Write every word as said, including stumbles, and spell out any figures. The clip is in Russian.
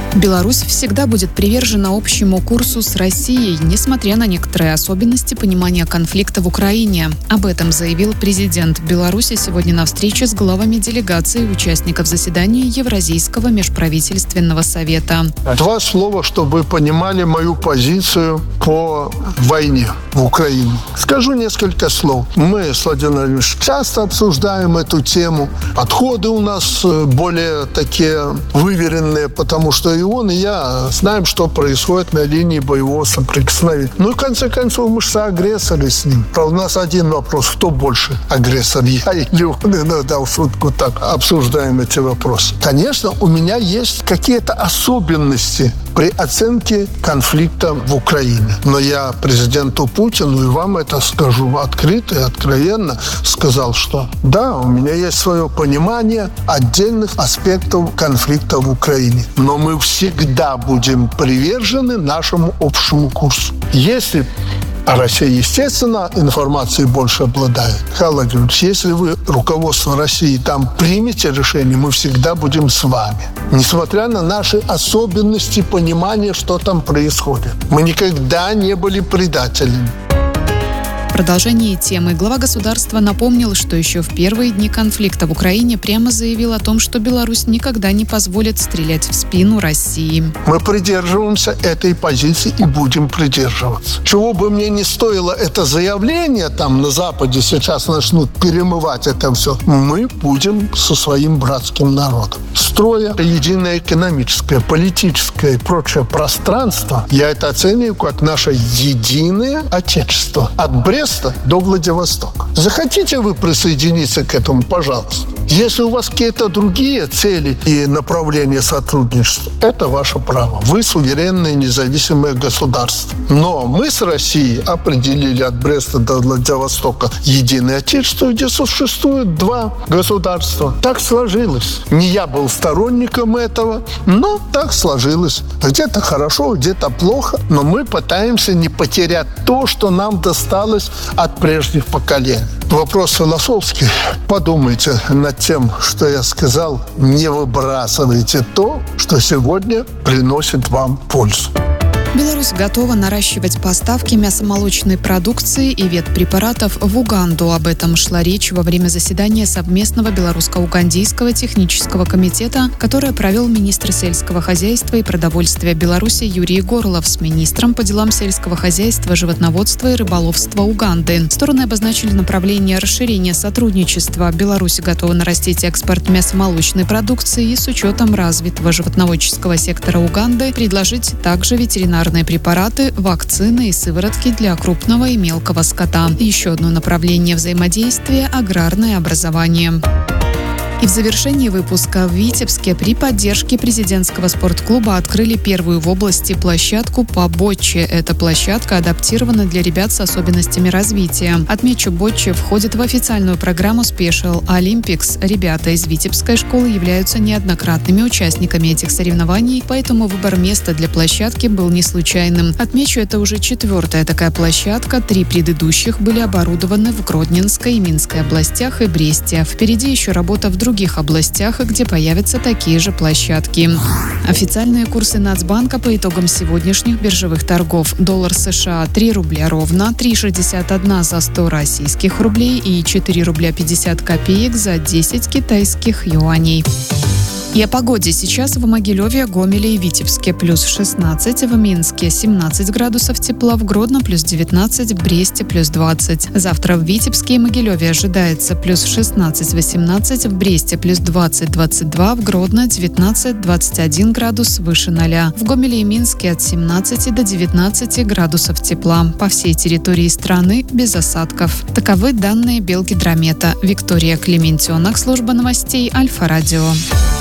Беларусь всегда будет привержена общему курсу с Россией, несмотря на некоторые особенности понимания конфликта в Украине. Об этом заявил президент Беларуси сегодня на встрече с главами делегаций и участников заседания Евразийского межправительственного совета. Два слова, чтобы вы понимали мою позицию по войне в Украине. Скажу несколько слов. Мы с Владимиром Владимировичем часто обсуждаем эту тему. Подходы у нас более такие выверенные, потому что и он, и я знаем, что происходит на линии боевого соприкосновения. Ну и в конце концов, мы же соагрессоры с ним. Правда, у нас один вопрос: кто больше агрессор, я или он? Иногда в шутку так обсуждаем эти вопросы. Конечно, у меня есть какие-то особенности при оценке конфликта в Украине. Но я президенту Путину, и вам это скажу открыто и откровенно, сказал, что да, у меня есть свое понимание отдельных аспектов конфликта в Украине. Но мы всегда будем привержены нашему общему курсу. Если А Россия, естественно, информацией больше обладает. Михаил Владимирович, если вы, руководство России, там примете решение, мы всегда будем с вами. Несмотря на наши особенности понимания, что там происходит. Мы никогда не были предателями. В продолжении темы глава государства напомнил, что еще в первые дни конфликта в Украине прямо заявил о том, что Беларусь никогда не позволит стрелять в спину России. Мы придерживаемся этой позиции и будем придерживаться. Чего бы мне не стоило это заявление, там на Западе сейчас начнут перемывать это все, мы будем со своим братским народом. Строя единое экономическое, политическое и прочее пространство, я это оцениваю как наше единое отечество. От Бреста до Владивостока. Захотите вы присоединиться к этому, пожалуйста. Если у вас какие-то другие цели и направления сотрудничества, это ваше право. Вы суверенное независимое государство. Но мы с Россией определили от Бреста до Владивостока единое отечество, где существует два государства. Так сложилось. Не я был сторонником этого, но так сложилось. Где-то хорошо, где-то плохо, но мы пытаемся не потерять то, что нам досталось от прежних поколений. Вопрос философский. Подумайте над тем, что я сказал. Не выбрасывайте то, что сегодня приносит вам пользу. Беларусь готова наращивать поставки мясомолочной продукции и ветпрепаратов в Уганду. Об этом шла речь во время заседания совместного белорусско-угандийского технического комитета, которое провел министр сельского хозяйства и продовольствия Беларуси Юрий Горлов с министром по делам сельского хозяйства, животноводства и рыболовства Уганды. Стороны обозначили направление расширения сотрудничества. Беларусь готова нарастить экспорт мясомолочной продукции и с учетом развитого животноводческого сектора Уганды предложить также ветеринарные препараты, вакцины и сыворотки для крупного и мелкого скота. Еще одно направление взаимодействия – аграрное образование. И в завершении выпуска в Витебске при поддержке президентского спортклуба открыли первую в области площадку по бочче. Эта площадка адаптирована для ребят с особенностями развития. Отмечу, бочча входит в официальную программу Special Olympics. Ребята из Витебской школы являются неоднократными участниками этих соревнований, поэтому выбор места для площадки был не случайным. Отмечу, это уже четвертая такая площадка. Три предыдущих были оборудованы в Гродненской и Минской областях и Бресте. Впереди еще работа в других других областях, где появятся такие же площадки. Официальные курсы Нацбанка по итогам сегодняшних биржевых торгов. Доллар США три рубля ровно, три шестьдесят один за сто российских рублей и четыре рубля пятьдесят копеек за десять китайских юаней. И о погоде. Сейчас в Могилеве, Гомеле и Витебске плюс шестнадцать, в Минске семнадцать градусов тепла, в Гродно плюс девятнадцать, в Бресте плюс двадцать. Завтра в Витебске и Могилеве ожидается плюс шестнадцать восемнадцать, в Бресте плюс двадцать двадцать два, в Гродно девятнадцать двадцать один градус выше ноля. В Гомеле и Минске от семнадцати до девятнадцати градусов тепла. По всей территории страны без осадков. Таковы данные Белгидромета. Виктория Клементьонок, служба новостей Альфа-Радио.